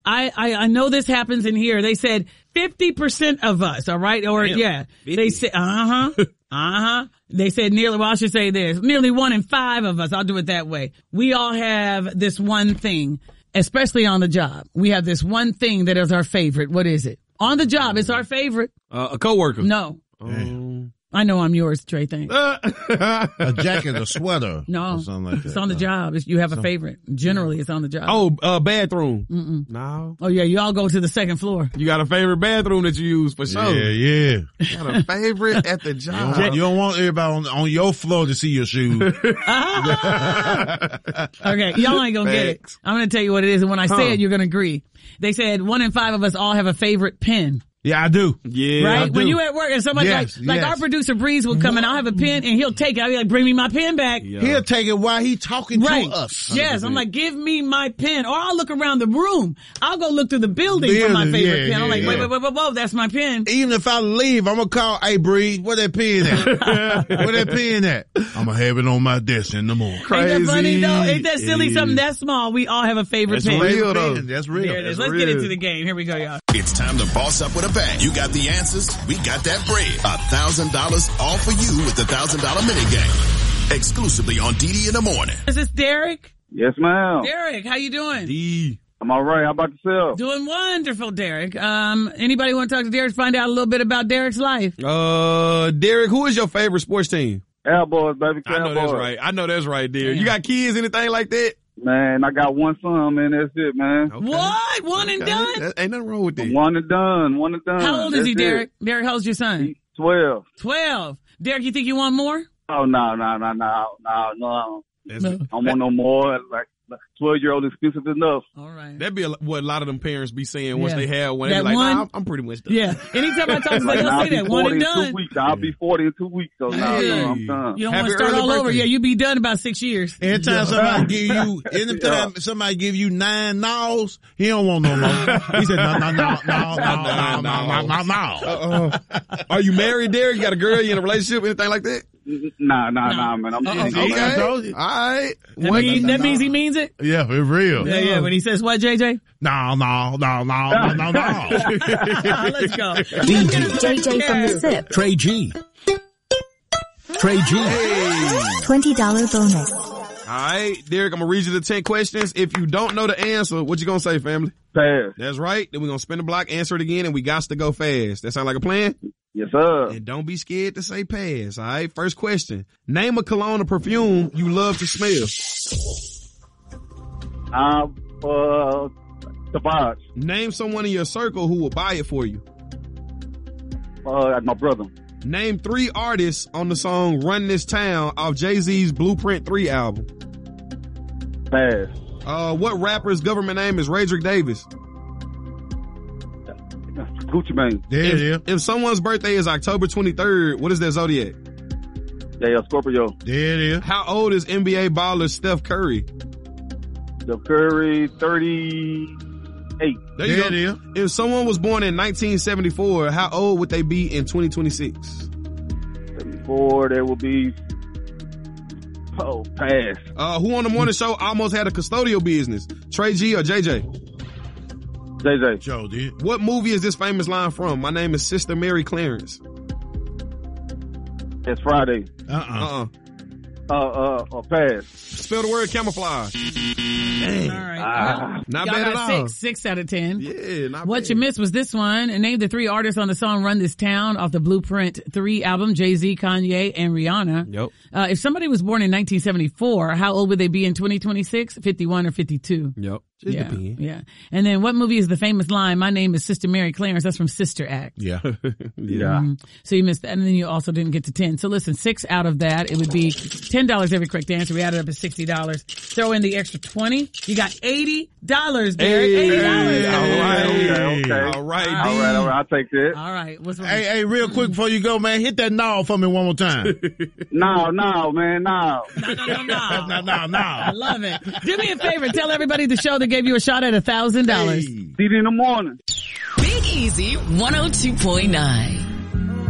I know this happens in here. They said 50% of us, all right? Or, Damn, yeah. 50. They said, They said I should say this. Nearly 1 in 5 of us, I'll do it that way. We all have this one thing, especially on the job. We have this one thing that is our favorite. What is it? On the job, it's our favorite. A coworker. No. I know I'm yours, Trey. Thanks. A jacket, a sweater. No. Or something like that. It's on the job. You have a favorite. Generally, it's on the job. Bathroom. Mm-mm. No. Oh, yeah. You all go to the second floor. You got a favorite bathroom that you use for sure. Yeah. You got a favorite at the job. You don't want everybody on your floor to see your shoes. Okay. Y'all ain't gonna get it. I'm gonna tell you what it is. And when I say it, you're gonna agree. They said 1 in 5 of us all have a favorite pen. Yeah, I do. Yeah. Right? I do. When you at work and somebody like our producer Breeze will come and I'll have a pen and he'll take it. I'll be like, bring me my pen back. Yeah. He'll take it while he talking Right. to us. Yes. I'm like, give me my pen. Or I'll look around the room. I'll go look through the building for my favorite pen. I'm like, wait, that's my pen. Even if I leave, I'm gonna call, hey Bree, where that pen at? Where that pen at? I'm gonna have it on my desk in the morning. Crazy. Ain't that funny though? Ain't that silly? Something that small. We all have a favorite That's pen. real though. That's real. There it is. That's Let's real. get into the game. Here we go, y'all. It's time to boss up with a bang. You got the answers. We got that bread. $1,000 all for you with the $1,000 mini game. Exclusively on DD in the morning. Is this Derek? Yes, ma'am. Derek, how you doing? I'm all right. How about yourself? Doing wonderful, Derek. Anybody want to talk to Derek? Find out a little bit about Derek's life. Derek, who is your favorite sports team? Cowboys, baby. I know that's right. Derek. Yeah. You got kids, anything like that? Man, I got one son, man. That's it, man. Okay. What? One and done? Ain't nothing wrong with that. One and done. How old is he, That's Derek? it. Derek, how old's your son? He's 12. 12. Derek, you think you want more? Oh, no. That's No. I don't want no more. Like 12-year-old expensive enough. All right. That'd be what a lot of them parents be saying once Yeah. they have one. That They be like, one? nah, I'm pretty much done. Yeah. Anytime I talk to somebody, they'll I'll say be that. One 40 and in 2 done. weeks. I'll be 40 in 2 weeks. So now Hey. I'm done. You don't Happy want to start early all over. birthday. Yeah, you be done about 6 years. Anytime somebody give you 9 no's, he don't want no more. He said, no. Are you married, Derek? You got a girl? You in a relationship? Anything like that? Nah, man. I'm Uh-oh. busy. I told you. All right. That means he means it? Yeah, it's real. Yeah. When he says what, JJ? No. Let's go. JJ from the SIP. Trey G. $20 bonus. All right, Derek, I'm going to read you the 10 questions. If you don't know the answer, what you going to say, family? Pass. That's right. Then we're going to spin the block, answer it again, and we got to go fast. That sound like a plan? Yes, sir. And don't be scared to say pass, all right? First question. Name a cologne or perfume you love to smell. Savage. Name someone in your circle who will buy it for you. My brother. Name 3 artists on the song Run This Town off Jay-Z's Blueprint 3 album. Pass. What rapper's government name is Radrick Davis? Gucci Mane. Yeah. If someone's birthday is October 23rd, what is their zodiac? Yeah, Scorpio. There it is. How old is NBA baller Steph Curry? Steph Curry, 38. There you There it go. If someone was born in 1974, how old would they be in 2026? 74, there will be... Oh, pass. Who on the morning show almost had a custodial business? Trey G or JJ? JJ. Joe did. What movie is this famous line from? My name is Sister Mary Clarence. It's Friday. Pass. Spell the word camouflage. All right. Not Y'all bad at got all. 6 out of 10. Yeah, not What bad. you missed was this one. And name the 3 artists on the song Run This Town off the Blueprint 3 album, Jay-Z, Kanye, and Rihanna. Yep. If somebody was born in 1974, how old would they be in 2026? 51 or 52? Yep. Just depends. Yeah. And then what movie is the famous line, my name is Sister Mary Clarence? That's from Sister Act. Yeah. Yeah. So you missed that. And then you also didn't get to 10. So listen, 6 out of that, it would be $10 every correct answer. We added up at $60. Throw in the extra 20. You got $80, Derek. $80. Okay. All right, All right. I'll take that. All right. What's wrong? Hey, real quick before you go, man, hit that knob for me one more time. No, man, no. No. No. I love it. Do me a favor. Tell everybody the show that gave you a shot at $1,000. DD in the morning. Big Easy 102.9.